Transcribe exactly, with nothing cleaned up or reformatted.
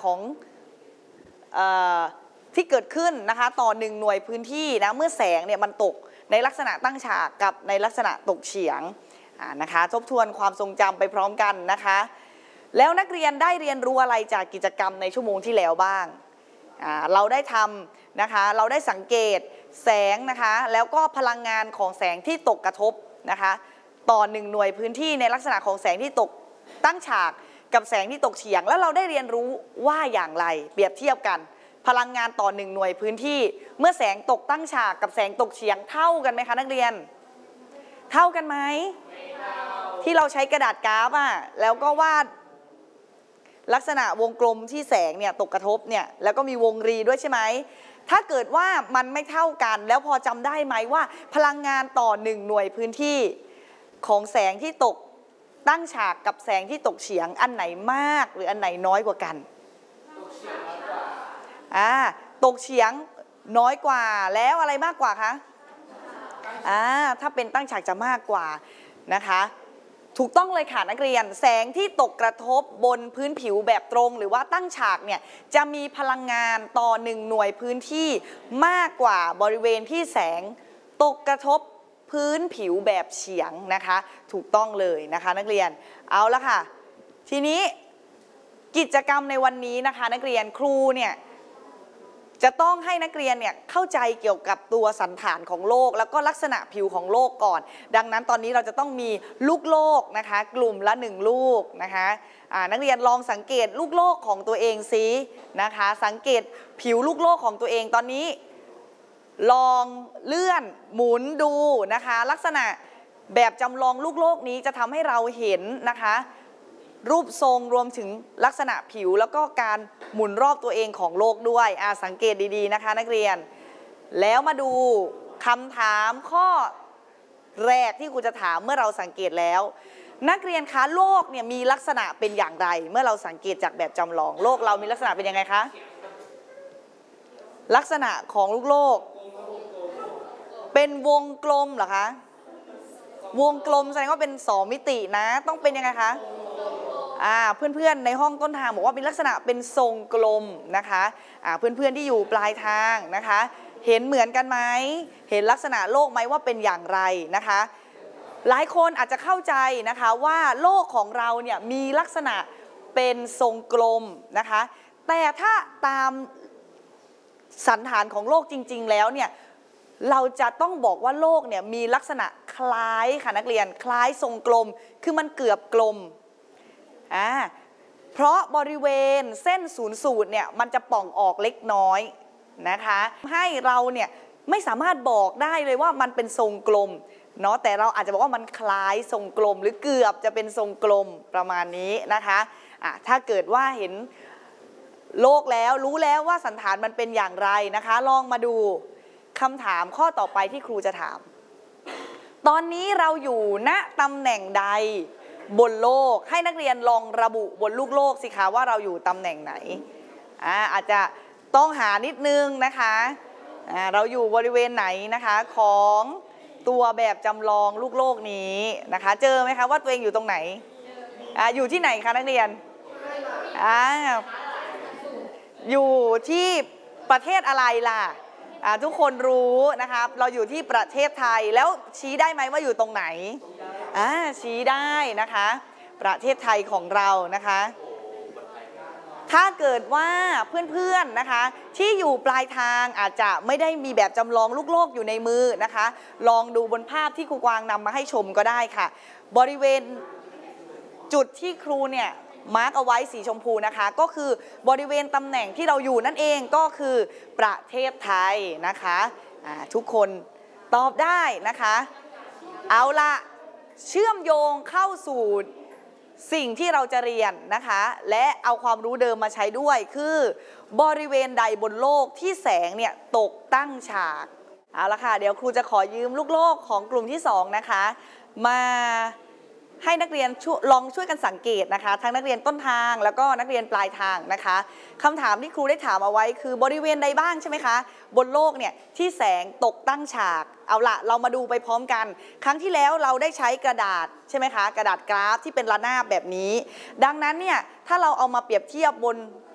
ของเอ่อที่เกิดขึ้นนะคะต่อหนึ่งหน่วยพื้นที่นะเมื่อแสงเนี่ยมันตกในลักษณะตั้งฉากกับในลักษณะตกเฉียงนะคะทบทวนความทรงจำไปพร้อมกันนะคะแล้วนักเรียนได้เรียนรู้อะไรจากกิจกรรมในชั่วโมงที่แล้วบ้างเราได้ทำนะคะเราได้สังเกตแสงนะคะแล้วก็พลังงานของแสงที่ตกกระทบนะคะต่อหนึ่งหน่วยพื้นที่ในลักษณะของแสงที่ตกตั้งฉากกับแสงที่ตกเฉียงแล้วเราได้เรียนรู้ว่าอย่างไรเปรียบเทียบกันพลังงานต่อหนึ่งหน่วยพื้นที่เมื่อแสงตกตั้งฉากกับแสงตกเฉียงเท่ากันไหมคะนักเรียนเท่ากันไหมที่เราใช้กระดาษกราฟอ่ะแล้วก็วาดลักษณะวงกลมที่แสงเนี่ยตกกระทบเนี่ยแล้วก็มีวงรีด้วยใช่ไหมถ้าเกิดว่ามันไม่เท่ากันแล้วพอจำได้ไหมว่าพลังงานต่อหนึ่งหน่วยพื้นที่ของแสงที่ตกตั้งฉากกับแสงที่ตกเฉียงอันไหนมากหรืออันไหนน้อยกว่ากันอ่าตกเฉียงน้อยกว่าแล้วอะไรมากกว่าคะอ่าถ้าเป็นตั้งฉากจะมากกว่านะคะถูกต้องเลยค่ะนักเรียนแสงที่ตกกระทบบนพื้นผิวแบบตรงหรือว่าตั้งฉากเนี่ยจะมีพลังงานต่อหนึ่งหน่วยพื้นที่มากกว่าบริเวณที่แสงตกกระทบพื้นผิวแบบเฉียงนะคะถูกต้องเลยนะคะนักเรียนเอาละค่ะทีนี้กิจกรรมในวันนี้นะคะนักเรียนครูเนี่ยจะต้องให้นักเรียนเนี่ยเข้าใจเกี่ยวกับตัวสันฐานของโลกแล้วก็ลักษณะผิวของโลกก่อนดังนั้นตอนนี้เราจะต้องมีลูกโลกนะคะกลุ่มละหนึ่งลูกนะคะนักเรียนลองสังเกตลูกโลกของตัวเองซินะคะสังเกตผิวลูกโลกของตัวเองตอนนี้ลองเลื่อนหมุนดูนะคะลักษณะแบบจำลองลูกโลกนี้จะทำให้เราเห็นนะคะรูปทรงรวมถึงลักษณะผิวแล้วก็การหมุนรอบตัวเองของโลกด้วยอ่าสังเกตดีๆนะคะนักเรียนแล้วมาดูคำถามข้อแรกที่ครูจะถามเมื่อเราสังเกตแล้วนักเรียนคะโลกเนี่ยมีลักษณะเป็นอย่างไรเมื่อเราสังเกตจากแบบจำลองโลกเรามีลักษณะเป็นยังไงคะลักษณะของลูกโลกเป็นวงกลมเหรอคะวงกลมแสดงว่าเป็นสองมิตินะต้องเป็นยังไงคะเพื่อนๆในห้องต้นทางบอกว่าเป็นลักษณะเป็นทรงกลมนะคะเพื่อนๆที่อยู่ปลายทางนะคะเห็นเหมือนกันไหมเห็นลักษณะโลกไหมว่าเป็นอย่างไรนะคะหลายคนอาจจะเข้าใจนะคะว่าโลกของเราเนี่ยมีลักษณะเป็นทรงกลมนะคะแต่ถ้าตามสันฐานของโลกจริงๆแล้วเนี่ยเราจะต้องบอกว่าโลกเนี่ยมีลักษณะคล้ายค่ะนักเรียนคล้ายทรงกลมคือมันเกือบกลมอ่าเพราะบริเวณเส้นศูนย์สูตรเนี่ยมันจะป่องออกเล็กน้อยนะคะให้เราเนี่ยไม่สามารถบอกได้เลยว่ามันเป็นทรงกลมเนาะแต่เราอาจจะบอกว่ามันคล้ายทรงกลมหรือเกือบจะเป็นทรงกลมประมาณนี้นะคะอ่ะถ้าเกิดว่าเห็นโลกแล้วรู้แล้วว่าสันฐานมันเป็นอย่างไรนะคะลองมาดูคำถามข้อต่อไปที่ครูจะถามตอนนี้เราอยู่ณตำแหน่งใดบนโลกให้นักเรียนลองระบุบนลูกโลกสิคะว่าเราอยู่ตำแหน่งไหนอ่าอาจจะต้องหานิดนึงนะคะอ่าเราอยู่บริเวณไหนนะคะของตัวแบบจำลองลูกโลกนี้นะคะเจอไหมคะว่าตัวเองอยู่ตรงไหนอ่าอยู่ที่ไหนคะนักเรียนอ่าอยู่ที่ประเทศอะไรล่ะทุกคนรู้นะครับเราอยู่ที่ประเทศไทยแล้วชี้ได้ไหมว่าอยู่ตรงไหนอ่าชี้ได้นะคะประเทศไทยของเรานะคะถ้าเกิดว่าเพื่อนๆนะคะที่อยู่ปลายทางอาจจะไม่ได้มีแบบจำลองลูกโลกอยู่ในมือนะคะลองดูบนภาพที่ครูกวางนำมาให้ชมก็ได้ค่ะบริเวณจุดที่ครูเนี่ยมาร์กเอาไว้สีชมพูนะคะก็คือบริเวณตำแหน่งที่เราอยู่นั่นเองก็คือประเทศไทยนะคะทุกคนตอบได้นะคะเอาละเชื่อมโยงเข้าสู่สิ่งที่เราจะเรียนนะคะและเอาความรู้เดิมมาใช้ด้วยคือบริเวณใดบนโลกที่แสงเนี่ยตกตั้งฉากเอาละค่ะเดี๋ยวครูจะขอยืมลูกโลกของกลุ่มที่สองนะคะมาให้นักเรียนลองช่วยกันสังเกตนะคะทั้งนักเรียนต้นทางแล้วก็นักเรียนปลายทางนะคะคำถามที่ครูได้ถามเอาไว้คือบริเวณใดบ้างใช่ไหมคะบนโลกเนี่ยที่แสงตกตั้งฉากเอาละเรามาดูไปพร้อมกันครั้งที่แล้วเราได้ใช้กระดาษใช่ไหมคะกระดาษกราฟที่เป็นระนาบแบบนี้ดังนั้นเนี่ยถ้าเราเอามาเปรียบเทียบบน